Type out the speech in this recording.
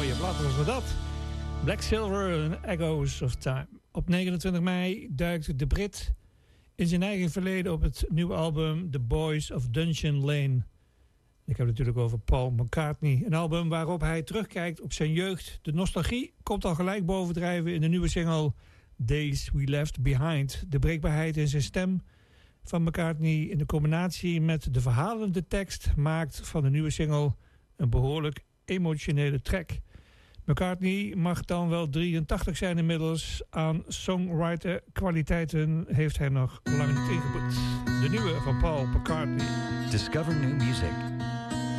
mooie plaat was met dat. Black Silver en Echoes of Time. Op 29 mei duikt de Brit in zijn eigen verleden op het nieuwe album The Boys of Dungeon Lane. Ik heb het natuurlijk over Paul McCartney. Een album waarop hij terugkijkt op zijn jeugd. De nostalgie komt al gelijk bovendrijven in de nieuwe single Days We Left Behind. De breekbaarheid in zijn stem van McCartney in de combinatie met de verhalende tekst maakt van de nieuwe single een behoorlijk emotionele track. McCartney mag dan wel 83 zijn inmiddels. Aan songwriter kwaliteiten heeft hij nog lang niet ingeboet. De nieuwe van Paul McCartney. Discover new music